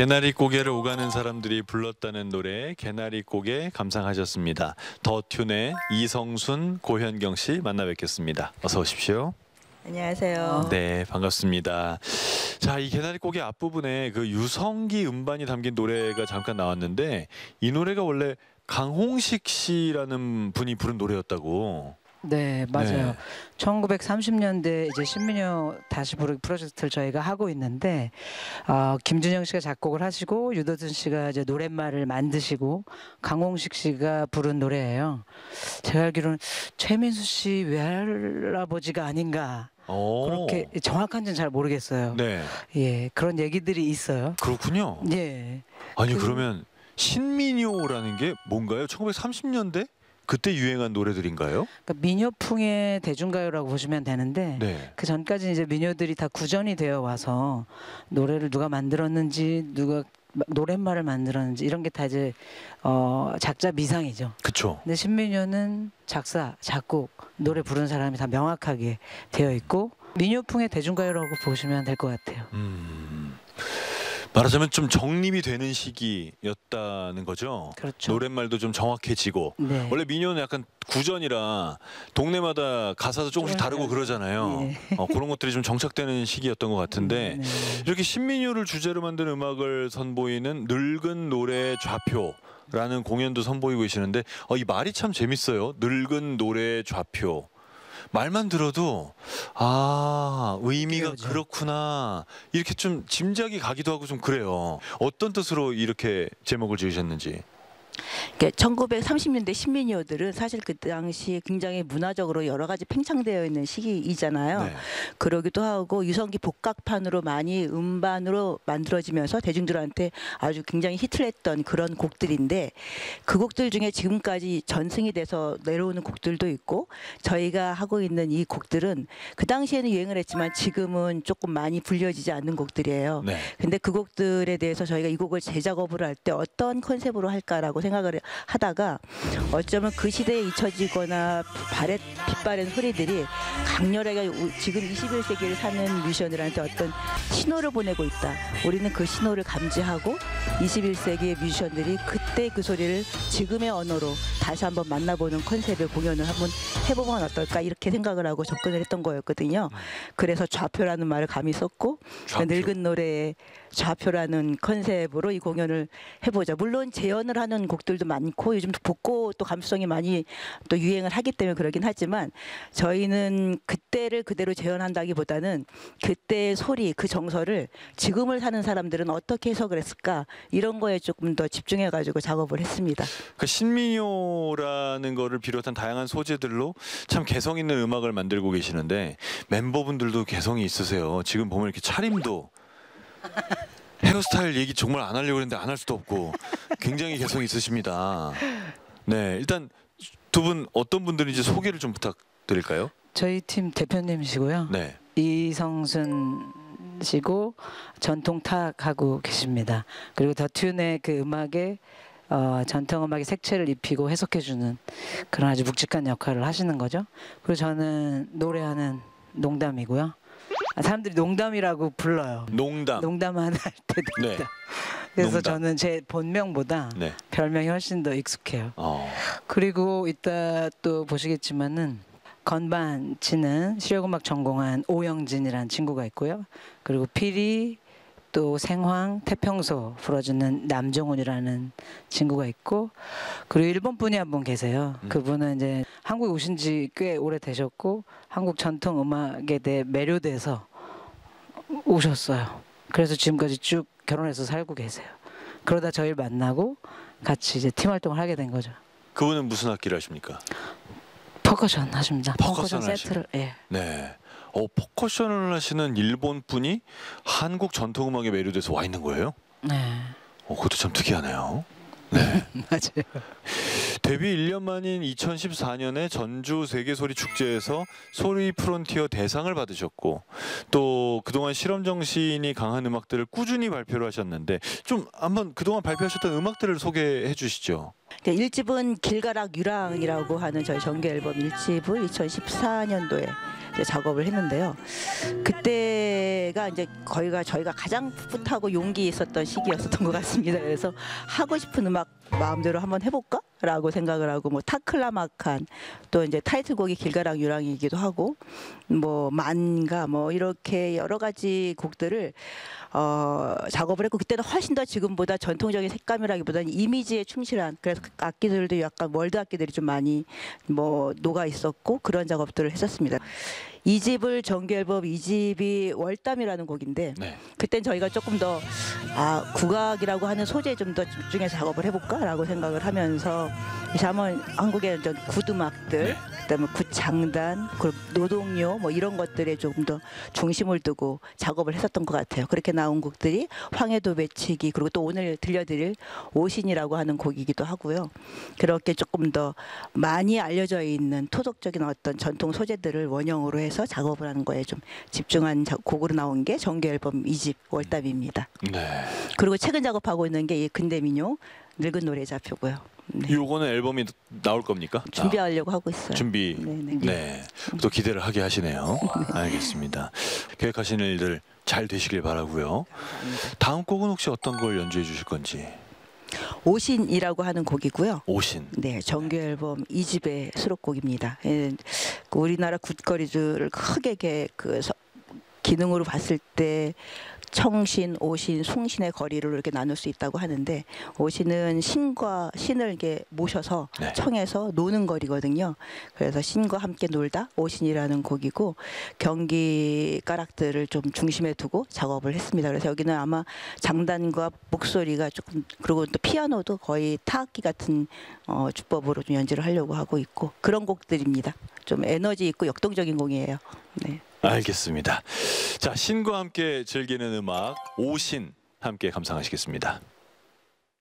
개나리고개를 오가는 사람들이 불렀다는 노래 개나리고개 감상하셨습니다. 더튠의 이성순, 고현경 씨 만나 뵙겠습니다. 어서 오십시오. 안녕하세요. 네, 반갑습니다. 자, 이 개나리고개 앞부분에 그 유성기 음반이 담긴 노래가 잠깐 나왔는데 이 노래가 원래 강홍식 씨라는 분이 부른 노래였다고. 네, 맞아요. 네. 1930년대 이제 신민요 다시 부르기 프로젝트를 저희가 하고 있는데 김준영 씨가 작곡을 하시고 유도준 씨가 이제 노랫말을 만드시고 강홍식 씨가 부른 노래예요. 제가 알기로는 최민수 씨 외할아버지가 아닌가. 그렇게 정확한지는 잘 모르겠어요. 네. 예, 그런 얘기들이 있어요. 그렇군요. 예. 아니 그러면 신민요라는 게 뭔가요? 1930년대? 그때 유행한 노래들인가요? 그러니까 민요풍의 대중가요라고 보시면 되는데 네. 그 전까지 이제 민요들이 다 구전이 되어 와서 노래를 누가 만들었는지 누가 노랫말을 만들었는지 이런 게 다 이제 작자 미상이죠. 그렇죠. 근데 신민요는 작사, 작곡, 노래 부른 사람이 다 명확하게 되어 있고 민요풍의 대중가요라고 보시면 될 것 같아요. 말하자면 좀 정립이 되는 시기였다는 거죠. 그렇죠. 노랫말도 좀 정확해지고. 네. 원래 민요는 약간 구전이라 동네마다 가사도 조금씩 다르고 그러잖아요. 네. 그런 것들이 좀 정착되는 시기였던 것 같은데 네. 이렇게 신민요를 주제로 만든 음악을 선보이는 늙은 노래 좌표라는 공연도 선보이고 계시는데 이 말이 참 재밌어요. 늙은 노래 좌표. 말만 들어도 의미가 그러죠. 그렇구나 이렇게 좀 짐작이 가기도 하고 좀 그래요. 어떤 뜻으로 이렇게 제목을 지으셨는지. 1930년대 신민요들은 사실 그 당시 굉장히 문화적으로 여러 가지 팽창되어 있는 시기이잖아요. 네. 그러기도 하고 유성기 복각판으로 많이 음반으로 만들어지면서 대중들한테 아주 굉장히 히트를 했던 그런 곡들인데 그 곡들 중에 지금까지 전승이 돼서 내려오는 곡들도 있고 저희가 하고 있는 이 곡들은 그 당시에는 유행을 했지만 지금은 조금 많이 불려지지 않는 곡들이에요. 네. 근데 그 곡들에 대해서 저희가 이 곡을 재작업을 할 때 어떤 컨셉으로 할까라고 생각을 하다가 어쩌면 그 시대에 잊혀지거나 빛바랜 소리들이 강렬하게 지금 21세기를 사는 뮤지션들한테 어떤 신호를 보내고 있다. 우리는 그 신호를 감지하고 21세기의 뮤지션들이 그때 그 소리를 지금의 언어로 다시 한번 만나보는 컨셉의 공연을 한번 해보면 어떨까 이렇게 생각을 하고 접근을 했던 거였거든요. 그래서 좌표라는 말을 감히 썼고 좌표. 늙은 노래의 좌표라는 컨셉으로 이 공연을 해보자. 물론 재현을 하는 곡들도 많고 요즘 복고 또 감수성이 많이 또 유행을 하기 때문에 그러긴 하지만 저희는 그때를 그대로 재현한다기보다는 그때의 소리 그 정서를 지금을 사는 사람들은 어떻게 해석을 했을까 이런 거에 조금 더 집중해가지고 작업을 했습니다. 그 신민요라는 거를 비롯한 다양한 소재들로 참 개성 있는 음악을 만들고 계시는데 멤버분들도 개성이 있으세요. 지금 보면 이렇게 차림도 헤어스타일 얘기 정말 안 하려고 했는데 안 할 수도 없고 굉장히 개성 있으십니다. 네, 일단 두 분 어떤 분들인지 소개를 좀 부탁드릴까요? 저희 팀 대표님이시고요. 네. 이성순 씨고 전통 탁하고 계십니다. 그리고 더튠의 그 음악에 전통 음악의 색채를 입히고 해석해주는 그런 아주 묵직한 역할을 하시는 거죠. 그리고 저는 노래하는 농담이고요. 사람들이 농담이라고 불러요. 농담만 할 때도 네. 있다. 그래서 농담. 저는 제 본명보다 네. 별명이 훨씬 더 익숙해요. 그리고 이따 또 보시겠지만은 건반 치는 실용음악 전공한 오영진이라는 친구가 있고요. 그리고 피리 또 생황, 태평소 불어주는 남정훈이라는 친구가 있고 그리고 일본 분이 한 분 계세요. 그분은 이제 한국에 오신 지 꽤 오래 되셨고 한국 전통 음악에 대해 매료돼서 오셨어요. 그래서 지금까지 쭉 결혼해서 살고 계세요. 그러다 저희를 만나고 같이 이제 팀 활동을 하게 된 거죠. 그분은 무슨 악기를 하십니까? 퍼커션 하십니다. 퍼커션 세트를. 예. 네. 퍼커션을 하시는 일본 분이 한국 전통 음악에 매료돼서 와 있는 거예요? 네. 그것도 참 특이하네요. 네. 맞아요. 데뷔 1년 만인 2014년에 전주 세계소리 축제에서 소리 프론티어 대상을 받으셨고 또 그동안 실험 정신이 강한 음악들을 꾸준히 발표를 하셨는데 좀 한번 그동안 발표하셨던 음악들을 소개해 주시죠. 1집은 길가락 유랑이라고 하는 저희 정규 앨범 1집을 2014년도에 이제 작업을 했는데요. 그때가 이제 저희가 가장 풋풋하고 용기 있었던 시기였었던 것 같습니다. 그래서 하고 싶은 음악 마음대로 한번 해볼까라고 생각을 하고 뭐 타클라마칸 또 이제 타이틀곡이 길가랑 유랑이기도 하고 뭐 만가 뭐 이렇게 여러 가지 곡들을 작업을 했고 그때는 훨씬 더 지금보다 전통적인 색감이라기보다는 이미지에 충실한 그래서 그 악기들도 약간 월드 악기들이 좀 많이 뭐 녹아 있었고 그런 작업들을 했었습니다. 이 집을 정규 앨범 2집이 월담이라는 곡인데 네. 그땐 저희가 조금 더 국악이라고 하는 소재에 좀 더 집중해서 작업을 해볼까라고 생각을 하면서 한번 한국의 굿음악들 네. 그다음에 굿장단 그리고 노동요 뭐 이런 것들에 조금 더 중심을 두고 작업을 했었던 것 같아요. 그렇게 나온 곡들이 황해도 매치기 그리고 또 오늘 들려드릴 오신이라고 하는 곡이기도 하고요. 그렇게 조금 더 많이 알려져 있는 토속적인 어떤 전통 소재들을 원형으로 해서 작업을 하는 거에 좀 집중한 곡으로 나온 게 정규 앨범 2집 월담입니다. 네. 그리고 최근 작업하고 있는 게 이 근대민요 늙은 노래 좌표고요. 네. 요거는 앨범이 나올 겁니까? 준비하려고 하고 있어요. 준비. 네네. 네. 또 기대를 하게 하시네요. 알겠습니다. 계획하시는 일들 잘 되시길 바라고요. 다음 곡은 혹시 어떤 걸 연주해 주실 건지. 오신이라고 하는 곡이고요. 오신. 네, 정규 앨범 2집의 수록곡입니다. 그 우리나라 굿거리들을 크게 기능으로 봤을 때 청신, 오신, 숭신의 거리를 이렇게 나눌 수 있다고 하는데 오신은 신과 신을 이렇게 모셔서 네. 청해서 노는 거리거든요. 그래서 신과 함께 놀다 오신이라는 곡이고 경기 가락들을 좀 중심에 두고 작업을 했습니다. 그래서 여기는 아마 장단과 목소리가 조금 그리고 또 피아노도 거의 타악기 같은 주법으로 좀 연주를 하려고 하고 있고 그런 곡들입니다. 좀 에너지 있고 역동적인 곡이에요. 네. 알겠습니다. 자, 신과 함께 즐기는 음악 오신 함께 감상하시겠습니다.